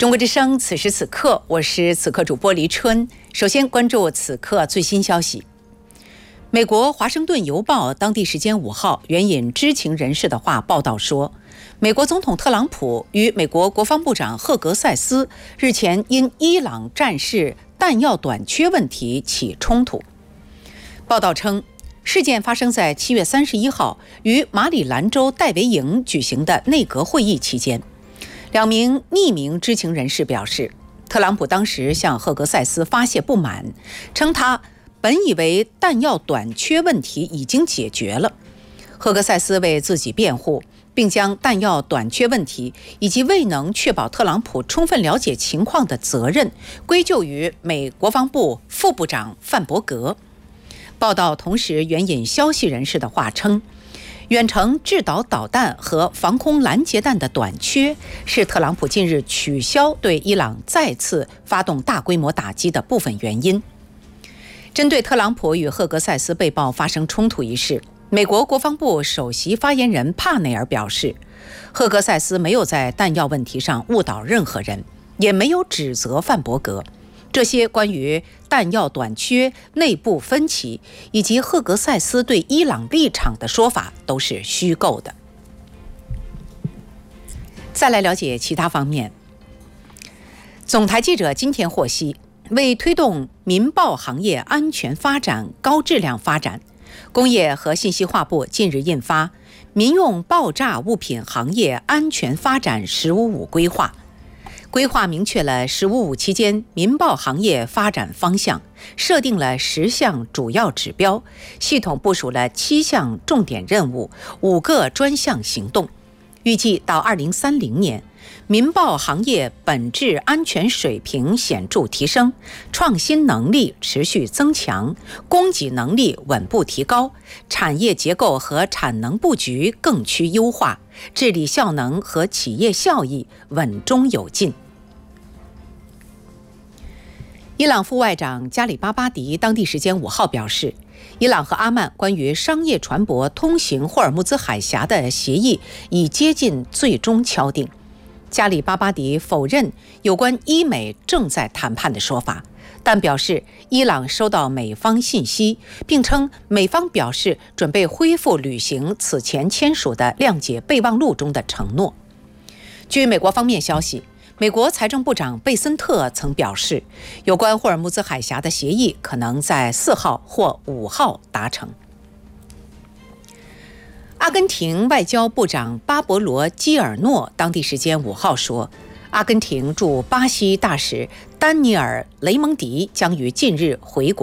中国之声，此时此刻，我是此刻主播黎春。首先关注此刻最新消息。美国《华盛顿邮报》当地时间5号援引知情人士的话报道说，美国总统特朗普与美国国防部长赫格塞斯日前因伊朗战事弹药短缺问题起冲突。报道称，事件发生在7月31号于马里兰州戴维营举行的内阁会议期间。2名匿名知情人士表示，特朗普当时向赫格塞斯发泄不满，称他本以为弹药短缺问题已经解决了。赫格塞斯为自己辩护，并将弹药短缺问题以及未能确保特朗普充分了解情况的责任归咎于美国防部副部长范伯格。报道同时援引消息人士的话称，远程制导导弹和防空拦截弹的短缺是特朗普近日取消对伊朗再次发动大规模打击的部分原因。针对特朗普与赫格塞斯被曝发生冲突一事，美国国防部首席发言人帕内尔表示，赫格塞斯没有在弹药问题上误导任何人，也没有指责范伯格。这些关于弹药短缺、内部分歧以及赫格塞斯对伊朗立场的说法都是虚构的。再来了解其他方面。总台记者今天获悉，为推动民报行业安全发展、高质量发展，工业和信息化部近日印发《民用爆炸物品行业安全发展“十五五”规划》。规划明确了“十五五”期间民报行业发展方向，设定了10项主要指标，系统部署了7项重点任务、5个专项行动。预计到2030年，民报行业本质安全水平显著提升，创新能力持续增强，供给能力稳步提高，产业结构和产能布局更趋优化，治理效能和企业效益稳中有进。伊朗副外长加里巴巴迪当地时间5号表示，伊朗和阿曼关于商业船舶通行霍尔木兹海峡的协议已接近最终敲定。加里巴巴迪否认有关伊美正在谈判的说法，但表示伊朗收到美方信息，并称美方表示准备恢复履行此前签署的谅解备忘录中的承诺。据美国方面消息，美国财政部长贝森特曾表示，有关霍尔木兹海峡的协议可能在4号或5号达成。阿根廷外交部长巴勃罗·基尔诺当地时间5号说，阿根廷驻巴西大使丹尼尔·雷蒙迪将于近日回国。